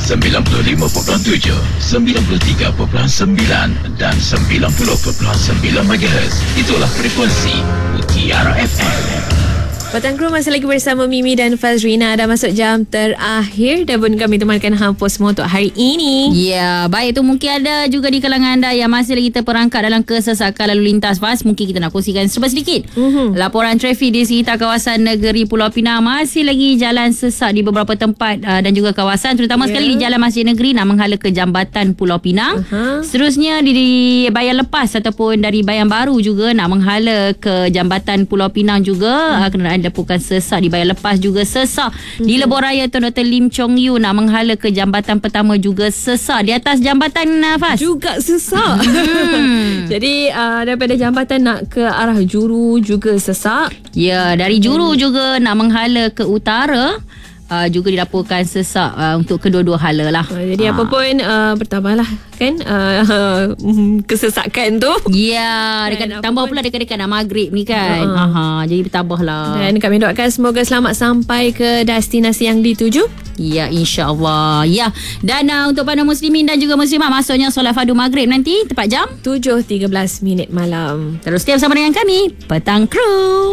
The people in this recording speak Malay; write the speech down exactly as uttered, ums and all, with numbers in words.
sembilan puluh lima perpuluhan tujuh, sembilan puluh tiga perpuluhan sembilan dan sembilan puluh perpuluhan sembilan megahertz. Itulah frekuensi Mutiara F M. Petang Kru masih lagi bersama Mimi dan Fazrina. Dah masuk jam terakhir dan pun kami temankan hampa semua untuk hari ini. Ya, baik, itu mungkin ada juga di kalangan anda yang masih lagi terperangkap dalam kesesakan lalu lintas, Faz. Mungkin kita nak kongsikan serba sedikit. Mm-hmm. Laporan trafik di sekitar kawasan negeri Pulau Pinang masih lagi jalan sesak di beberapa tempat uh, dan juga kawasan, terutama yeah. sekali di Jalan Masjid Negeri nak menghala ke Jambatan Pulau Pinang. Uh-huh. Seterusnya di, di Bayan Lepas ataupun dari Bayan Baru juga nak menghala ke Jambatan Pulau Pinang juga. Uh-huh. Kenderaan dilaporkan sesak di Bayan Lepas juga sesak. Hmm. Di Lebuh Raya Tun Doktor Lim Chong Yu nak menghala ke jambatan pertama juga sesak. Di atas jambatan Nafas juga sesak. Hmm. Jadi uh, daripada jambatan nak ke arah Juru juga sesak. Ya, dari Juru hmm. juga nak menghala ke utara. Uh, juga dilaporkan sesak uh, untuk kedua-dua hala lah. Uh, jadi ha. apa pun uh, bertambahlah kan uh, uh, kesesakan tu. Ya, dekat tambah pula dekat-dekat nak maghrib ni kan. Uh-huh. Aha, jadi bertambahlah. Dan kami doakan semoga selamat sampai ke destinasi yang dituju. Ya, insya-Allah. Ya. Dan uh, untuk para muslimin dan juga muslimat, maksudnya solat fardu maghrib nanti tepat jam tujuh tiga belas minit malam. Terus setia bersama dengan kami, Petang Kru.